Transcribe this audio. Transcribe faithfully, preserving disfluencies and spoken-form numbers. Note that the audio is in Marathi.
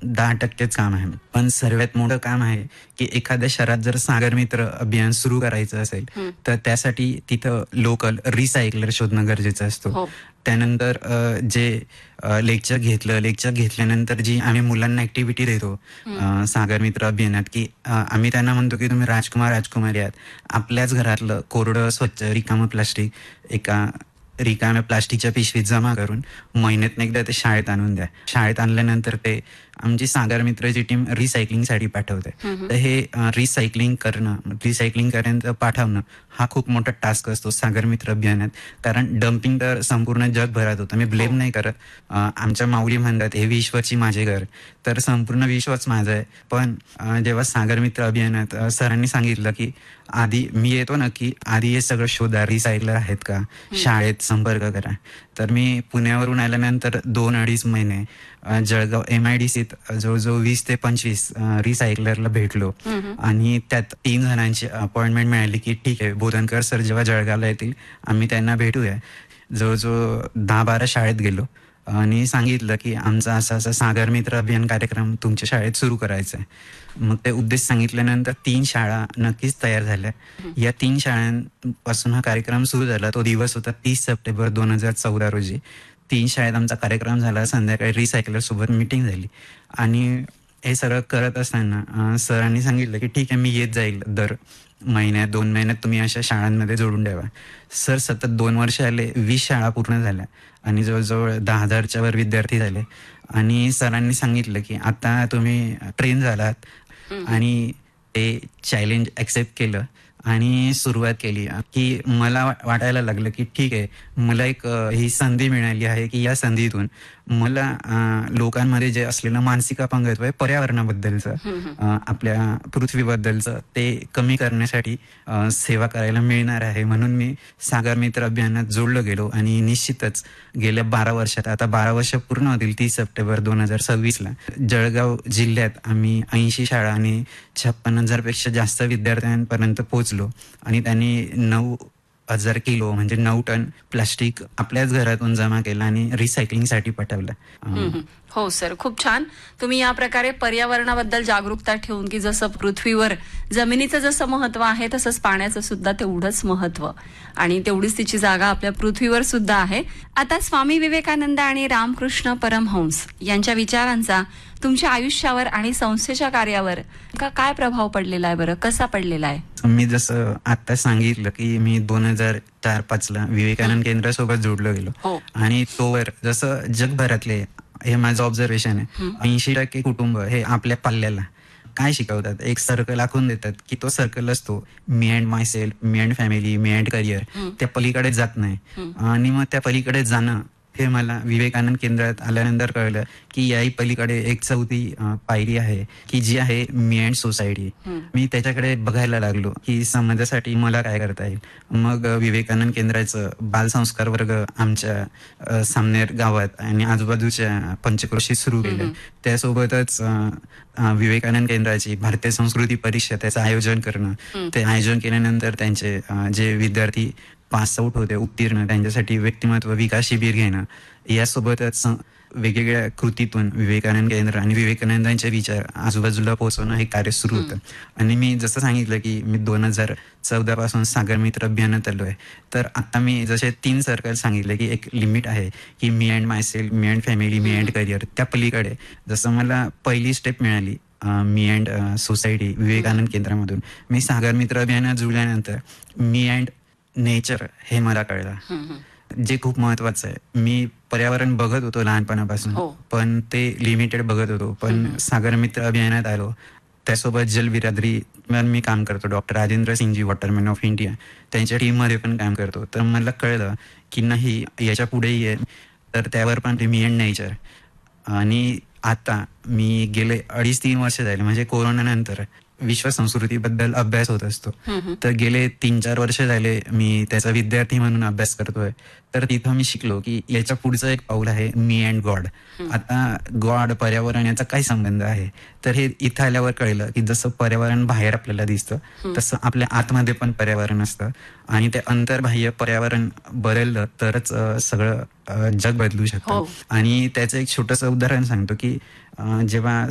दहा टक्केच काम आहे. पण सर्वात मोठं काम आहे की एखाद्या शहरात जर सागर मित्र अभियान सुरू करायचं असेल तर त्यासाठी तिथं लोकल रिसायकलर शोधणं गरजेचं असतो. त्यानंतर जे लेक्चर घेतलं लेक्चर घेतल्यानंतर जी आम्ही मुलांना ऍक्टिव्हिटी देतो सागर मित्र अभियानात, की आम्ही त्यांना म्हणतो की तुम्ही राजकुमार राजकुमारी आहात. आपल्याच घरातलं कोरडं स्वच्छ रिकामं प्लास्टिक एका रिकाम्या प्लास्टिकच्या पिशवीत जमा करून महिन्यातनं एकदा ते शाळेत आणून द्या. शाळेत आणल्यानंतर ते आमची सागर मित्राची टीम रिसायकलिंगसाठी पाठवते. तर हे रिसायकलिंग करणं रिसायकलिंग पर्यंत पाठवणं हा खूप मोठा टास्क असतो सागर मित्र अभियानात. कारण डम्पिंग तर संपूर्ण जगभरात होतं. मी ब्लेम नाही करत. आमच्या माऊली म्हणतात हे विश्वाची माझे घर, तर संपूर्ण विश्वच माझं आहे. पण जेव्हा सागर मित्र अभियानात सरांनी सांगितलं की आधी मी येतो ना की आधी हे सगळं शोधा, रिसायकलर आहेत का, शाळेत संपर्क करा. तर मी पुण्यावरून आल्यानंतर दोन अडीच महिने जळगाव एम आय डी सीत जवळजवळ वीस ते पंचवीस रिसायकलरला भेटलो आणि त्यात तीन जणांची अपॉइंटमेंट मिळाली की ठीक आहे बोधनकर सर जेव्हा जळगावला येतील आम्ही त्यांना भेटूया. जवळजवळ दहा बारा शाळेत गेलो आणि सांगितलं की आमचा असा असा सागर मित्र अभियान कार्यक्रम तुमच्या शाळेत सुरू करायचा आहे. मग ते उद्देश सांगितल्यानंतर तीन शाळा नक्कीच तयार झाल्या. या तीन शाळांपासून हा कार्यक्रम सुरू झाला. तो दिवस होता तीस सप्टेंबर दोन हजार चौदा रोजी. तीन शाळेत आमचा कार्यक्रम झाला. संध्याकाळी रिसायकलर सोबत मीटिंग झाली आणि हे सगळं करत असताना सरांनी सांगितलं की ठीक आहे मी येत जाईल दर महिन्यात दोन महिन्यात तुम्ही अशा शाळांमध्ये जोडून ठेवा. सर सतत दोन वर्ष आले, वीस शाळा पूर्ण झाल्या आणि जवळजवळ दहा हजारच्या वर विद्यार्थी झाले. आणि सरांनी सांगितलं की आता तुम्ही ट्रेन झालात आणि ते चॅलेंज ऍक्सेप्ट केलं आणि सुरुवात केली की मला वाटायला लागलं की ठीक आहे मला एक ही संधी मिळाली आहे की या संधीतून मला लोकांमध्ये जे असलेलं मानसिक अपंगत्व आहे पर्यावरणाबद्दलचं आपल्या पृथ्वीबद्दलचं ते कमी करण्यासाठी सेवा करायला मिळणार आहे. म्हणून मी सागर मित्र अभियानात जोडलो गेलो आणि निश्चितच गेल्या बारा वर्षात आता बारा वर्ष पूर्ण होतील तीस सप्टेंबर दोन हजार सव्वीस ला जळगाव जिल्ह्यात आम्ही ऐंशी शाळा आणि छप्पन हजार पेक्षा जास्त विद्यार्थ्यांपर्यंत पोहोचलो आणि त्यांनी नऊ हजार किलो म्हणजे नऊ टन प्लास्टिक आपल्याच घरातून जमा केलं आणि रिसायकलिंगसाठी पाठवलं. हो सर, खूप छान. तुम्ही या प्रकारे पर्यावरणाबद्दल जागरूकता ठेवून की जसं पृथ्वीवर जमिनीचं जसं महत्व आहे तसंच पाण्याचं सुद्धा तेवढंच महत्व आणि तेवढीच तिची जागा आपल्या पृथ्वीवर सुद्धा आहे. आता स्वामी विवेकानंद आणि रामकृष्ण परमहंस यांच्या विचारांचा तुमच्या आयुष्यावर आणि संस्थेच्या कार्यावर का काय प्रभाव पडलेला आहे बरं, कसा पडलेला आहे? मी जसं आता सांगितलं की मी दोन हजार चार पाच ला विवेकानंद केंद्रासोबत जोडलो गेलो आणि तोवर जसं जगभरातले हे माझं ऑब्झर्वेशन आहे ऐंशी टक्के कुटुंब हे आपल्या पाल्याला काय शिकवतात, एक सर्कल आखून देतात की तो सर्कल असतो मी and my self, me and family, me and career. त्या पलीकडे जात नाही आणि मग त्या पलीकडे जाणं हे मला विवेकानंद केंद्रात आल्यानंतर कळलं की याही पलीकडे एक चौथी पायरी आहे की जी आहे मी अँड सोसायटी. मी त्याच्याकडे बघायला लागलो की समाजासाठी मला काय करता येईल. मग विवेकानंद केंद्राचं बालसंस्कार वर्ग आमच्या सामनेर गावात आणि आजूबाजूच्या पंचक्रोशीत सुरू केलं. त्यासोबतच विवेकानंद केंद्राची भारतीय संस्कृती परिषद त्याचं आयोजन करणं. ते आयोजन केल्यानंतर त्यांचे जे विद्यार्थी पास आउट होते उत्तीर्ण त्यांच्यासाठी व्यक्तिमत्व विकास शिबिर घेणं. यासोबतच वेगवेगळ्या कृतीतून विवेकानंद केंद्र आणि विवेकानंदांचे विचार आजूबाजूला पोहोचवणं हे कार्य सुरू होतं. आणि मी जसं सांगितलं की मी दोन हजार चौदा पासून सागर मित्र अभियानात आलो आहे. तर आता मी जसे तीन सर्कल सांगितले की एक लिमिट आहे की मी and my self, me and family, me and career. त्या पलीकडे जसं मला पहिली स्टेप मिळाली मी अँड सोसायटी विवेकानंद केंद्रामधून, मी सागर मित्र अभियानात जुळल्यानंतर मी अँड नेचर हे मला कळलं जे खूप महत्वाचं आहे. मी पर्यावरण बघत होतो लहानपणापासून पण ते लिमिटेड बघत होतो. पण सागर मित्र अभियानात आलो त्यासोबत जलबिरादरी मी काम करतो. Doctor Rajendra Singhji Waterman of India त्यांच्या टीममध्ये पण काम करतो. तर मला कळलं की नाही याच्या पुढेही आहे. तर त्यावर पण ते मी अँड नेचर. आणि आता मी गेले अडीच तीन वर्ष झाले म्हणजे कोरोना नंतर विश्व संस्कृतीबद्दल अभ्यास होत असतो. तर गेले तीन चार वर्ष झाले मी त्याचा विद्यार्थी म्हणून अभ्यास करतोय. तर तिथं मी शिकलो की याच्या पुढचं एक पाऊल आहे मी अँड गॉड. आता गॉड पर्यावरण याचा काय संबंध आहे तर हे इथं आल्यावर कळलं की जसं पर्यावरण बाहेर आपल्याला दिसतं तसं आपल्या आतमध्ये पण पर्यावरण असतं आणि ते अंतर्बाह्य पर्यावरण बदललं तरच सगळं जग बदलू शकतं. आणि त्याचं एक छोटंसं उदाहरण सांगतो की जेव्हा